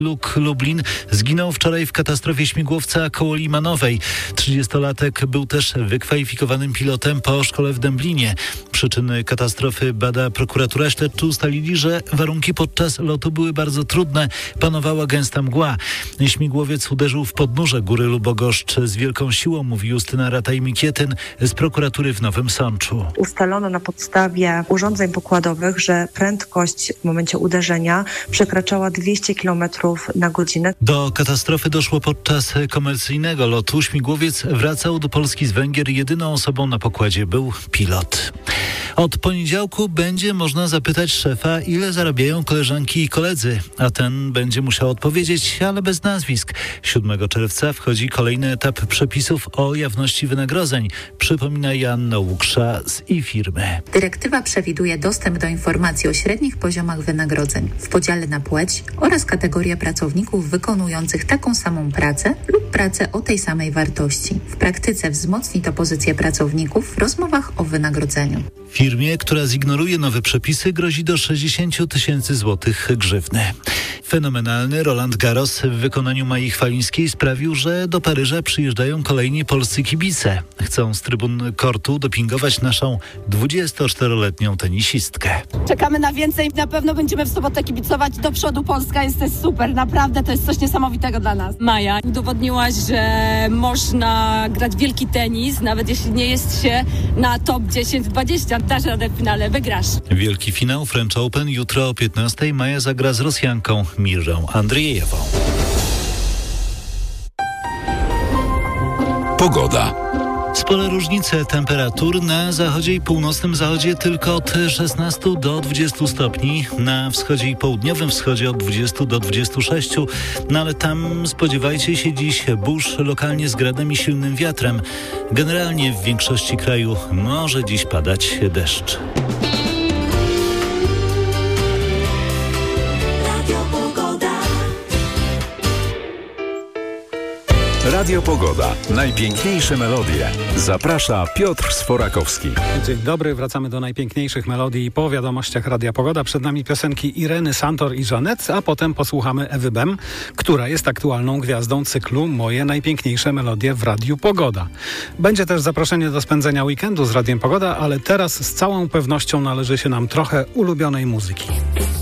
Lublin zginął wczoraj w katastrofie śmigłowca koło Limanowej. 30-latek był też wykwalifikowanym pilotem po szkole w Dęblinie. Przyczyny katastrofy bada prokuratura. Śledczy ustalili, że warunki podczas lotu były bardzo trudne. Panowała gęsta mgła. Śmigłowiec uderzył w podnóże góry Lubogoszcz z wielką siłą, mówi Justyna Rataj-Mikietyn z prokuratury w Nowym Sączu. Ustalono na podstawie urządzeń pokładowych, że prędkość w momencie uderzenia przekraczała 200 km na godzinę. Do katastrofy doszło podczas komercyjnego lotu. Śmigłowiec wracał do Polski z Węgier. Jedyną osobą na pokładzie był pilot. Od poniedziałku będzie można zapytać szefa, ile zarabiają koleżanki i koledzy, a ten będzie musiał odpowiedzieć, ale bez nazwisk. 7 czerwca wchodzi kolejny etap przepisów o jawności wynagrodzeń, przypomina Joanna Łuksza z iFirmy. Dyrektywa przewiduje dostęp do informacji o średnich poziomach wynagrodzeń w podziale na płeć oraz kategoria pracowników wykonujących taką samą pracę lub pracę o tej samej wartości. W praktyce wzmocni to pozycję pracowników w rozmowach o wynagrodzeniu. Firmie, która zignoruje nowe przepisy, grozi do 60 000 złotych grzywny. Fenomenalny Roland Garros w wykonaniu Mai Chwalińskiej sprawił, że do Paryża przyjeżdżają kolejni polscy kibice. Chcą z trybun kortu dopingować naszą 24-letnią tenisistkę. Czekamy na więcej. Na pewno będziemy w sobotę kibicować. Do przodu Polska, jest super. Naprawdę to jest coś niesamowitego dla nas. Maja, udowodniłaś, że można grać wielki tenis, nawet jeśli nie jest się na top 10-20. Dasz radę w finale, wygrasz. Wielki finał French Open jutro o 15:00. Maja zagra z Rosjanką Mirą Andrzejewą. Pogoda. Spore różnice temperatur. Na zachodzie i północnym zachodzie tylko od 16 do 20 stopni. Na wschodzie i południowym wschodzie od 20 do 26. No ale tam spodziewajcie się dziś burz, lokalnie z gradem i silnym wiatrem. Generalnie w większości kraju może dziś padać deszcz. Radio Pogoda. Najpiękniejsze melodie. Zaprasza Piotr Sforakowski. Dzień dobry, wracamy do najpiękniejszych melodii po wiadomościach Radia Pogoda. Przed nami piosenki Ireny Santor i Jeanette, a potem posłuchamy Ewy Bem, która jest aktualną gwiazdą cyklu Moje najpiękniejsze melodie w Radiu Pogoda. Będzie też zaproszenie do spędzenia weekendu z Radiem Pogoda, ale teraz z całą pewnością należy się nam trochę ulubionej muzyki.